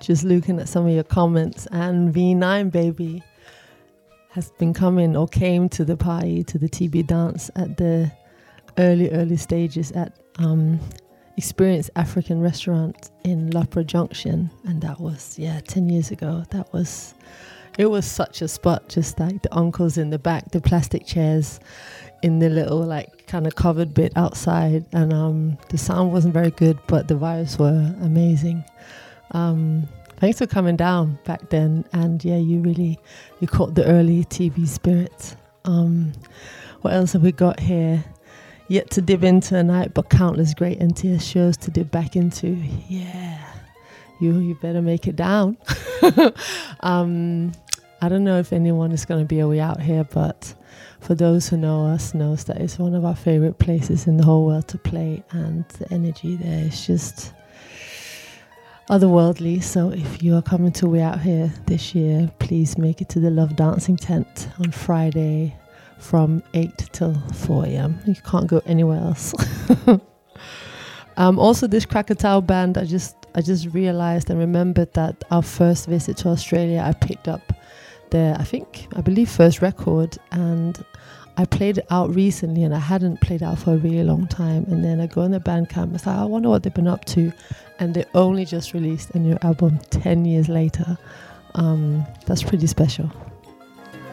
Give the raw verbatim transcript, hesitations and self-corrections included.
just looking at some of your comments, and V nine Baby has been coming or came to the party, to the T B dance at the early, early stages at um, Experience African Restaurant in Loughborough Junction. And that was, yeah, ten years ago. That was, it was such a spot, just like the uncles in the back, the plastic chairs in the little like kind of covered bit outside. And um, the sound wasn't very good, but the vibes were amazing. Um, thanks for coming down back then. And yeah, you really, you caught the early T V spirit. Um, what else have we got here? Yet to dip into a night, but countless great N T S shows to dip back into. Yeah, you you better make it down. um, I don't know if anyone is going to be a way out here, but for those who know us, knows that it's one of our favorite places in the whole world to play, and the energy there is just otherworldly. So if you are coming to Way Out here this year, please make it to the Love Dancing Tent on Friday from eight till four a.m. You can't go anywhere else. um, also, this Krakatau band, I just I just realized and remembered that our first visit to Australia, I picked up their, I think, I believe first record, and I played it out recently, and I hadn't played it out for a really long time. And then I go on their Bandcamp, it's like, I wonder what they've been up to. And they only just released a new album ten years later. Um, that's pretty special.